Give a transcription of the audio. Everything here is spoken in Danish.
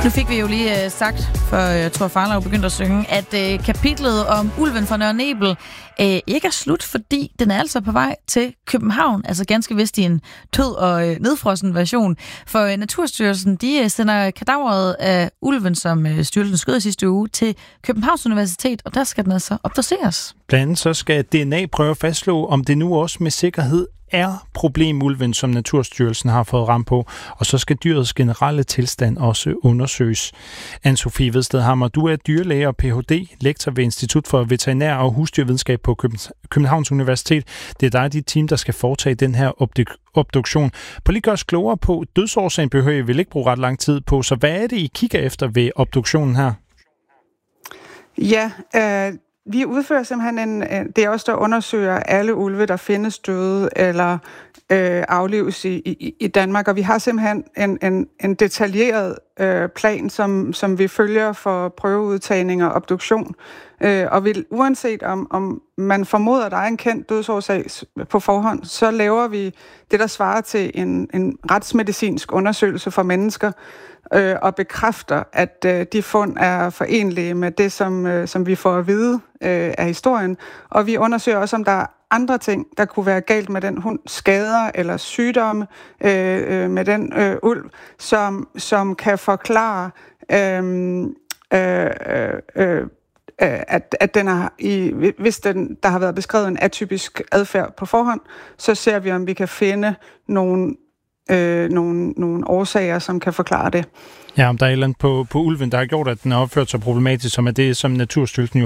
Nu fik vi jo lige sagt, for jeg tror Farlov begyndte at synge, at kapitlet om ulven fra Nørre Nebel ikke er slut, fordi den er altså på vej til København, altså ganske vist i en død og nedfrossen version. For Naturstyrelsen, de sender kadaveret af ulven, som styrelsen skød i sidste uge, til Københavns Universitet, og der skal den altså obduceres. Blandt andet så skal DNA prøve at fastslå, om det nu også med sikkerhed er problemulven, som Naturstyrelsen har fået ram på, og så skal dyrets generelle tilstand også undersøges. Anne-Sophie Vedstedhammer, du er dyrlæge og Ph.D., lektor ved Institut for Veterinær- og Husdyrvidenskab på Københavns Universitet. Det er dig og dit team, der skal foretage den her obduktion. På lige gør os klogere på, dødsårsagen behøver I vel ikke bruge ret lang tid på, så hvad er det, I kigger efter ved obduktionen her? Ja, vi udfører simpelthen det er os, der undersøger alle ulve, der findes døde eller aflives i Danmark, og vi har simpelthen en detaljeret plan, som vi følger for prøveudtagning og obduktion. Og uanset om man formoder, at der er en kendt dødsårsag på forhånd, så laver vi det, der svarer til en retsmedicinsk undersøgelse for mennesker, og bekræfter, at de fund er forenlige med det, som vi får at vide af historien. Og vi undersøger også, om der er andre ting, der kunne være galt med den hund, skader eller sygdomme med den ulv, som kan forklare, at den har hvis der har været beskrevet en atypisk adfærd på forhånd, så ser vi, om vi kan finde nogle årsager, som kan forklare det. Ja, om der er et eller andet på ulven, der har gjort, at den har opført sig problematisk, som er det, som Naturstyrelsen jo